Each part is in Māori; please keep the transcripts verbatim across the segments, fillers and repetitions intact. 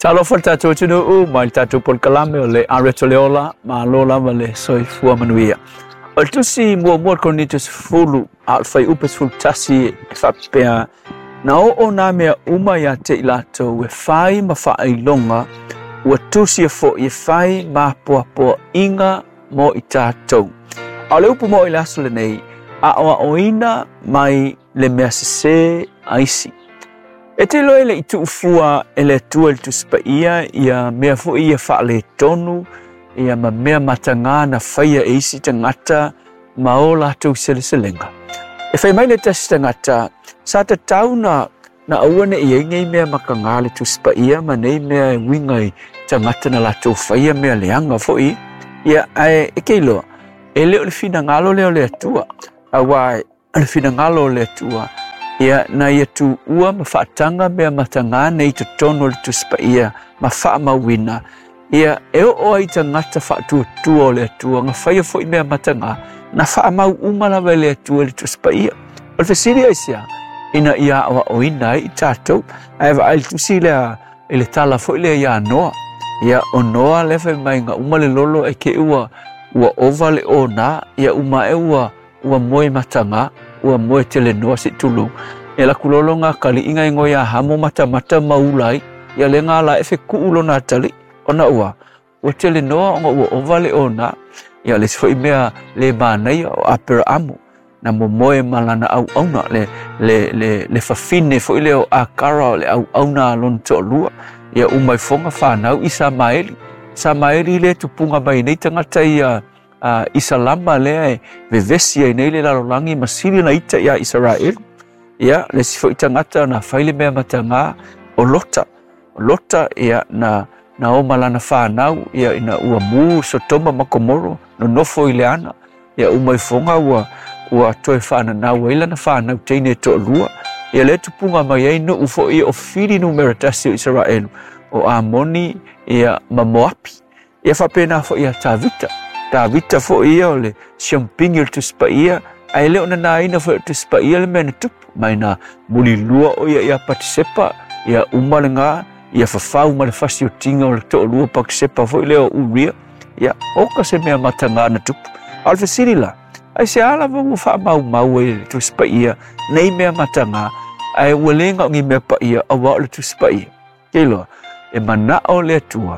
Talo falta tu tunu u mai tatu pol kalame ole aretoleola ma lola vale soi fua manuia. O tu si mo mo konitus fulu al fai upes ful tasi fapea na o ona mea uma ya te ilato we fai ma fai longa wa tu si fo ye fai ma po po inga mo itato. Ale upu mo ila sole nei a o oina mai le mea se aisi. E te loe le itu ufua e le tua le tuspa ia, ia mea fo ia wha le tonu, ia ma mea matanga na whaia e isi tangata ma o latou sele selenga. E whai mai le tasi tangata, sa ta tau na, na awane ia ingai mea makanga le tuspa ia, ma nei mea wingai tangata na latou whaia mea leanga fo i, ia e, e keilo, e leo le fina ngalo leo le atua, awai le fina ngalo le atua, ia na ia tu ua ma whaatanga mea matanga nei te tono le tuspa ia ma wha mawina. Ia eo o ai ta ngata whaatua tua le atua ngā whaia fo i mea matanga na wha mau umalawa le atua le tuspa ia. O le whesiri aisia ina ia awa oina i tātou ai wa ai tusi lea i le tala fo i lea ia noa. Ia o noa lewe mai ngā umale lolo e ke ua ua ova le o nā ia uma e ua ua moe matanga ua moe tele noa si tulu. E la kulolo ngā kali inga ingo ia hamo mata mata maulai, ia le ngā la efe kuulo nā tali, ona ua. Ua tele noa onga ua ovale o nā, ia le sifo imea le mānei o apera amu, na mo moe malana au auna, le, le, le, le fafine fo ile o akara le au auna lon to lua, ia umai fonga whanau i sa maeli. Sa maeli le tupunga mai nei tangata ia Uh, isa lama lea e vevesi ai nei le lalolangi masiri na ita ia Israel. Ia, le sifo ita ngata na whaile mea matanga o lota. O lota ia na, na o malana whanau, ia ina ua mū Sotoma Makomoro, no nofo i le ana. Ia umai fonga ua, ua toe whana nau eila na whanau teine to lua. Ia le tupunga mai ei no ufo ia o whiri numera tasi o Israel. O Amoni, ia Mamoapi. Ia whapena fo ia Tavita. Tavita fo ia o le siampingi o tuspa ia, ai leo na naina fo tuspa ia le mena tupu, mai na muli lua o ia ia patisepa, ia umale ngā, ia whawhau ma le whasi o tinga o le toa lua pakisepa fo i leo uria, ia oka se mea mata ngā na tupu. Alfa sirila, ai se ala vangu wha mau mau e le tuspa ia, nei mea mata ngā, ai walenga o ngi mea pa ia, awa o le tuspa ia. Keiloa, e mana o le atua,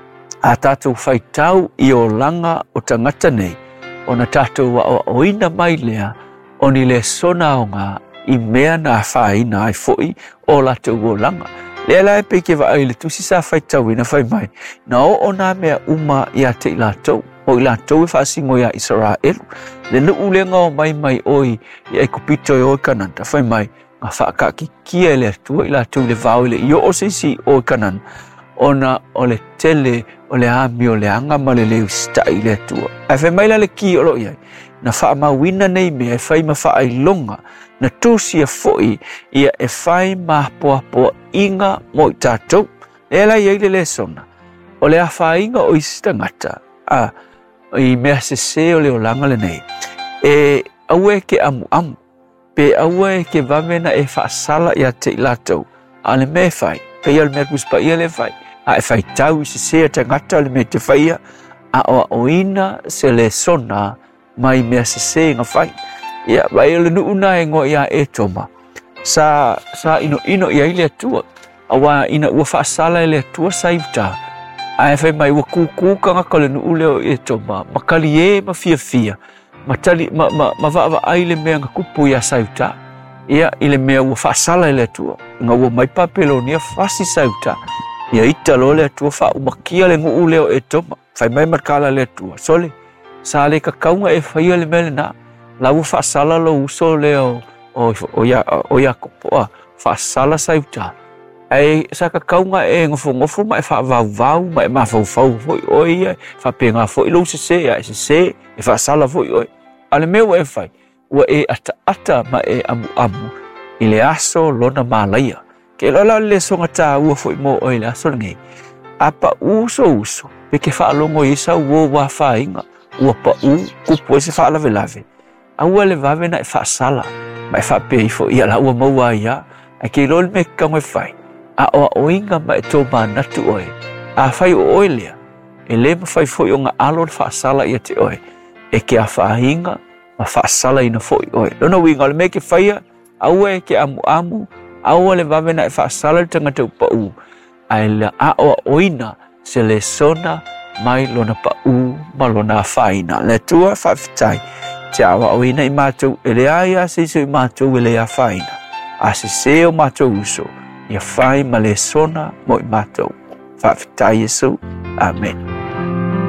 a tātou whaitau i o langa o tangata nei, o na tātou wa o oina mai lea, o ni le sona o ngā i mea na whaina ai foi o lātou o langa. Lea lai peke wa ai le tusi sa whaitau ina whai mai, na o o nā mea uma i a te i lātou, o i lātou i whaasingo i a Israel, le nu ulenga o mai mai oi i ai kupito i oi kananta, whai mai, ngā whaakaki kia le atua i lātou le vau i le i o osisi oi kananta, ona o le tele o le ami o le anga ma le leu stai le atua. Ai whai maila le ki o lo iai, na wha mawina nei mea e whai ma wha ai longa, na tūsi a foi ia e whai ma poa poa inga mo i tātou. E la iai le le sona, o le a wha inga o isi tangata, a i mea se se o le o langa le nei. E aue ke amu amu, pe aue ke vamena e wha sala i a te i lātou, a le me whai, pe ia le mea kuspa ia le whai, a e whai tau i se se a tangata le me te whaia, a oa oina se le sona mai mea se se ngā whai. Ia, vai o le nuuna e ngō ia e toma. Sa, sa ino ino ia i le atua, a wā ina ua whaasala i le atua sa iuta. A e whai mai ua kūkūka ngaka le nuu leo e toma, makali e ma fia fia, ma tali, ma, ma, ma vaa ai le mea ngā kupu ia sa iuta. Ia, i le mea ua whaasala i le atua, ngā ua mai papelo nia whasi sa iuta. Ia ita lo le atua wha umakia le nuu leo e toma, whai mai markala le atua. Sole, sa le kakaunga e whaia le mele na, lau whaasala lo uso leo o, o, ia, o ia kopoa, whaasala sa iuta. Ai sa kakaunga e ngofo ngofo ma e wha vau vau, ma e ma vau vau foi oi, e wha penga foi lo se se, e se se, e whaasala foi oi. Ale meu e whai, ua e ata ata ma e amu amu, i le aso lona malaia. Ke lola le songa tā ua foi mo oi le aso ngei. Apa uso uso, pe ke whaalongo isa ua wa whainga, ua pa u, kupo e se whaalave lave. A ua le vave na e whaasala, ma e whapei fo ia la ua maua ia, a ke lol me kango e whai. a o oinga ma e tō mānatu oe, a whai o oe lea, e le ma whai fwoi o ngā alo whaasala ia te oe, e ke a whaahinga, ma whaasala ina fwoi oe. Lona winga le me ke whaia, aua e ke amu amu, aua le wawena e whaasala le tangata upa u, ai le a o oina se le sona mai lona pa u ma lona whaina. Le tua whawhitai, te awa oina i mātou, e le aia se iso i mātou e le a whaina, a se se o mātou uso, ia whai ma le sona mo i mātou. Whawhitai Yesu. Amen.